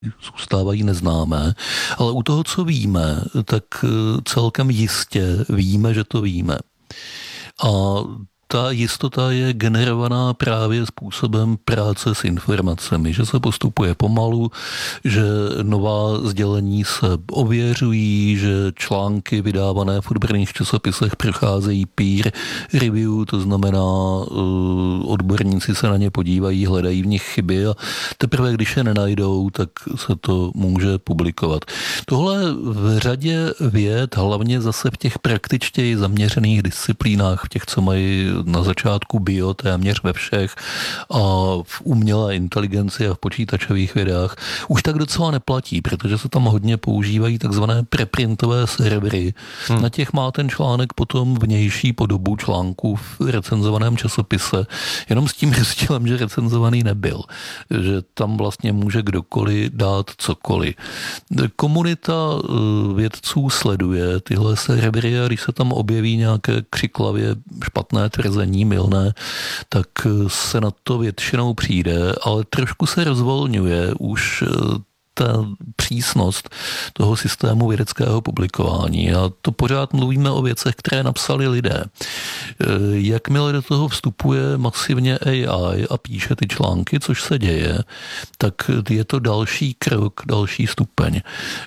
zůstávají neznámé, ale u toho, co víme, tak celkem jistě víme, že to víme. A ta jistota je generovaná právě způsobem práce s informacemi, že se postupuje pomalu, že nová sdělení se ověřují, že články vydávané v odborných časopisech procházejí peer review, to znamená odborníci se na ně podívají, hledají v nich chyby a teprve, když je nenajdou, tak se to může publikovat. Tohle v řadě věd, hlavně zase v těch praktičtěji zaměřených disciplínách, v těch, co mají na začátku bio téměř ve všech a v umělé inteligenci a v počítačových vědách, už tak docela neplatí, protože se tam hodně používají takzvané preprintové servery. Na těch má ten článek potom vnější podobu článku v recenzovaném časopise, jenom s tím rozdílem, že recenzovaný nebyl, že tam vlastně může kdokoliv dát cokoliv. Komunita vědců sleduje tyhle servery a když se tam objeví nějaké křiklavě špatné tvrzení, mylné, tak se na to většinou přijde, ale trošku se rozvolňuje už ta přísnost toho systému vědeckého publikování. A to pořád mluvíme o věcech, které napsali lidé. Jakmile do toho vstupuje masivně AI a píše ty články, což se děje, tak je to další krok, další stupeň.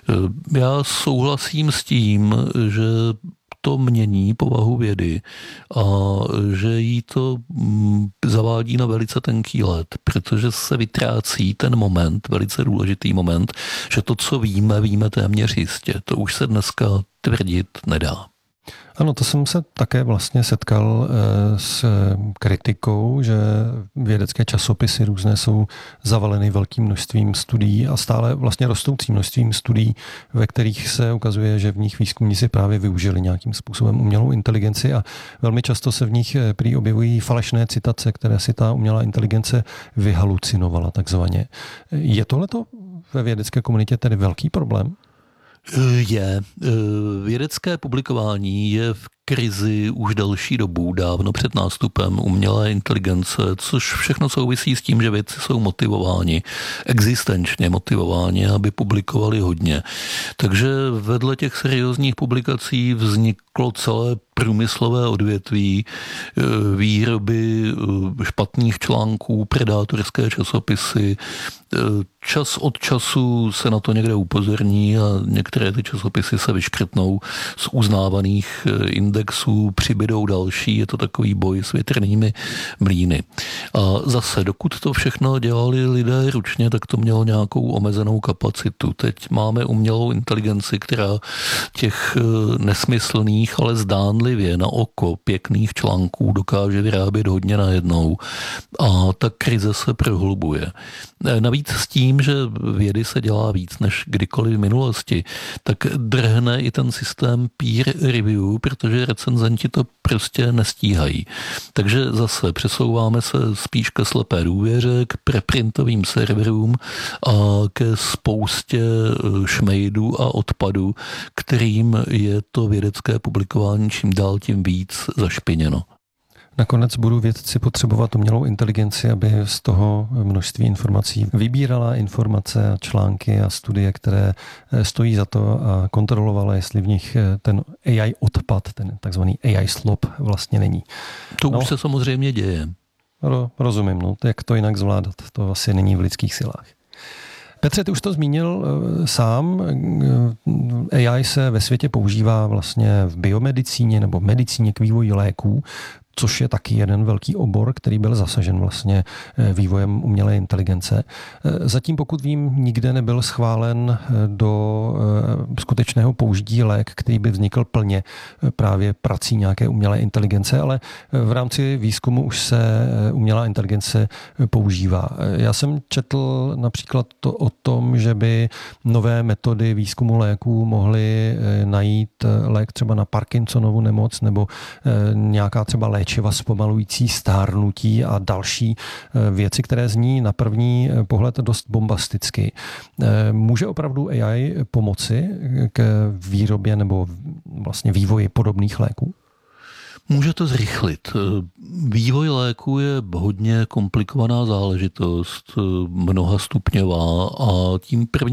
Já souhlasím s tím, že to mění povahu vědy a že jí to zavádí na velice tenký led, protože se vytrácí ten moment, velice důležitý moment, že to, co víme, víme téměř jistě. To už se dneska tvrdit nedá. Ano, to jsem se také vlastně setkal s kritikou, že vědecké časopisy různé jsou zavaleny velkým množstvím studií a stále vlastně rostoucím množstvím studií, ve kterých se ukazuje, že v nich výzkumníci právě využili nějakým způsobem umělou inteligenci a velmi často se v nich prý objevují falešné citace, které si ta umělá inteligence vyhalucinovala takzvaně. Je tohleto ve vědecké komunitě tedy velký problém? Je. Vědecké publikování je v krizi už delší dobu, dávno před nástupem umělé inteligence, což všechno souvisí s tím, že vědci jsou motivováni, existenčně motivováni, aby publikovali hodně. Takže vedle těch seriózních publikací vzniklo celé průmyslové odvětví výroby špatných článků, predátorské časopisy. Čas od času se na to někde upozorní a některé ty časopisy se vyškrtnou z uznávaných indexů, přibydou další, je to takový boj s větrnými mlýny. A zase, dokud to všechno dělali lidé ručně, tak to mělo nějakou omezenou kapacitu. Teď máme umělou inteligenci, která těch nesmyslných, ale zdánlivě na oko pěkných článků dokáže vyrábět hodně najednou a ta krize se prohlubuje. Navíc s tím, že vědy se dělá víc než kdykoliv v minulosti, tak drhne i ten systém peer review, protože recenzenti to prostě nestíhají. Takže zase přesouváme se spíš ke slepé důvěře, k preprintovým serverům a ke spoustě šmejdů a odpadu, kterým je to vědecké publikování čím dál tím víc zašpiněno. Nakonec budou vědci potřebovat umělou inteligenci, aby z toho množství informací vybírala informace a články a studie, které stojí za to a kontrolovala, jestli v nich ten AI odpad, ten takzvaný AI slop vlastně není. To už se samozřejmě děje. Rozumím, jak to jinak zvládat. To asi není v lidských silách. Petře, ty už to zmínil sám. AI se ve světě používá vlastně v biomedicíně nebo v medicíně k vývoji léků, což je taky jeden velký obor, který byl zasažen vlastně vývojem umělé inteligence. Zatím, pokud vím, nikde nebyl schválen do skutečného použití lék, který by vznikl plně právě prací nějaké umělé inteligence, ale v rámci výzkumu už se umělá inteligence používá. Já jsem četl například o tom, že by nové metody výzkumu léků mohly najít lék třeba na Parkinsonovu nemoc nebo nějaká třeba léčiva zpomalující stárnutí a další věci, které zní na první pohled dost bombasticky. Může opravdu AI pomoci k výrobě nebo vlastně vývoji podobných léků? Může to zrychlit. Vývoj léku je hodně komplikovaná záležitost, mnoha stupňová a tím prvním